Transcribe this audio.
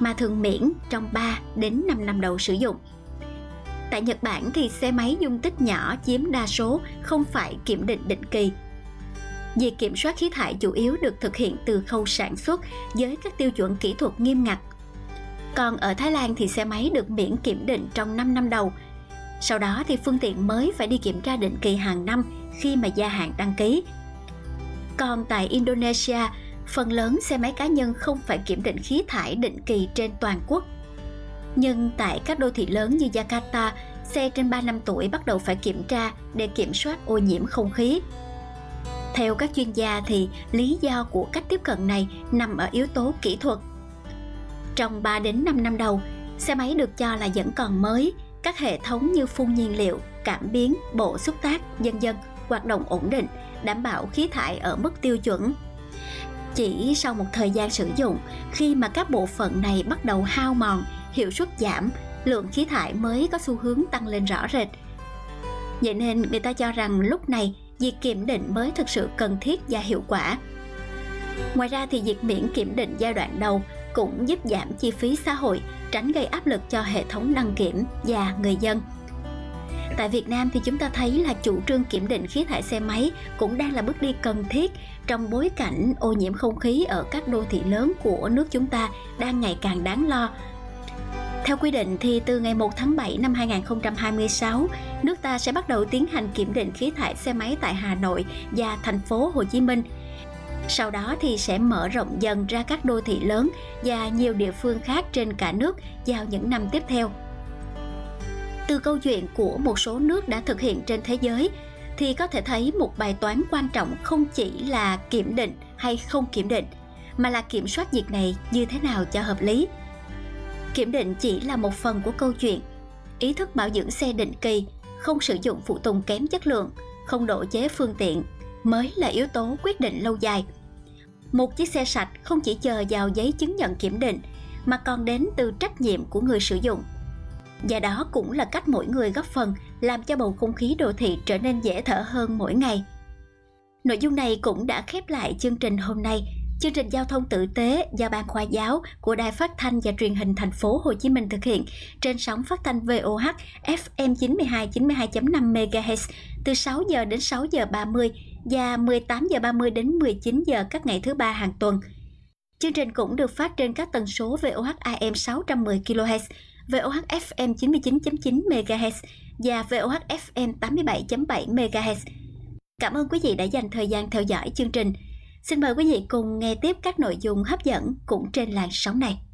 mà thường miễn trong 3 đến 5 năm đầu sử dụng. Tại Nhật Bản thì xe máy dung tích nhỏ chiếm đa số, không phải kiểm định định kỳ. Việc kiểm soát khí thải chủ yếu được thực hiện từ khâu sản xuất với các tiêu chuẩn kỹ thuật nghiêm ngặt. Còn ở Thái Lan thì xe máy được miễn kiểm định trong 5 năm đầu. Sau đó thì phương tiện mới phải đi kiểm tra định kỳ hàng năm khi mà gia hạn đăng ký. Còn tại Indonesia, phần lớn xe máy cá nhân không phải kiểm định khí thải định kỳ trên toàn quốc. Nhưng tại các đô thị lớn như Jakarta, xe trên 3 năm tuổi bắt đầu phải kiểm tra để kiểm soát ô nhiễm không khí. Theo các chuyên gia thì lý do của cách tiếp cận này nằm ở yếu tố kỹ thuật. Trong 3 đến 5 năm đầu, xe máy được cho là vẫn còn mới, các hệ thống như phun nhiên liệu, cảm biến, bộ xúc tác, vân vân hoạt động ổn định, đảm bảo khí thải ở mức tiêu chuẩn. Chỉ sau một thời gian sử dụng, khi mà các bộ phận này bắt đầu hao mòn, hiệu suất giảm, lượng khí thải mới có xu hướng tăng lên rõ rệt. Vậy nên người ta cho rằng lúc này việc kiểm định mới thực sự cần thiết và hiệu quả. Ngoài ra thì việc miễn kiểm định giai đoạn đầu cũng giúp giảm chi phí xã hội, tránh gây áp lực cho hệ thống đăng kiểm và người dân. Tại Việt Nam thì chúng ta thấy là chủ trương kiểm định khí thải xe máy cũng đang là bước đi cần thiết trong bối cảnh ô nhiễm không khí ở các đô thị lớn của nước chúng ta đang ngày càng đáng lo. Theo quy định thì từ ngày 1 tháng 7 năm 2026, nước ta sẽ bắt đầu tiến hành kiểm định khí thải xe máy tại Hà Nội và thành phố Hồ Chí Minh. Sau đó thì sẽ mở rộng dần ra các đô thị lớn và nhiều địa phương khác trên cả nước vào những năm tiếp theo. Từ câu chuyện của một số nước đã thực hiện trên thế giới thì có thể thấy một bài toán quan trọng không chỉ là kiểm định hay không kiểm định, mà là kiểm soát việc này như thế nào cho hợp lý. Kiểm định chỉ là một phần của câu chuyện. Ý thức bảo dưỡng xe định kỳ, không sử dụng phụ tùng kém chất lượng, không độ chế phương tiện mới là yếu tố quyết định lâu dài. Một chiếc xe sạch không chỉ chờ vào giấy chứng nhận kiểm định mà còn đến từ trách nhiệm của người sử dụng. Và đó cũng là cách mỗi người góp phần làm cho bầu không khí đô thị trở nên dễ thở hơn mỗi ngày. Nội dung này cũng đã khép lại chương trình hôm nay. Chương trình Giao thông tử tế do Ban Khoa giáo của Đài Phát thanh và Truyền hình Thành phố Hồ Chí Minh thực hiện trên sóng phát thanh VOH FM 92.5 MHz từ 6 giờ đến 6 giờ 30 và 18 giờ 30 đến 19 giờ các ngày thứ ba hàng tuần. Chương trình cũng được phát trên các tần số VOH AM 610 kHz, VOH FM 99.9 MHz và VOH FM 87.7 MHz. Cảm ơn quý vị đã dành thời gian theo dõi chương trình. Xin mời quý vị cùng nghe tiếp các nội dung hấp dẫn cũng trên làn sóng này.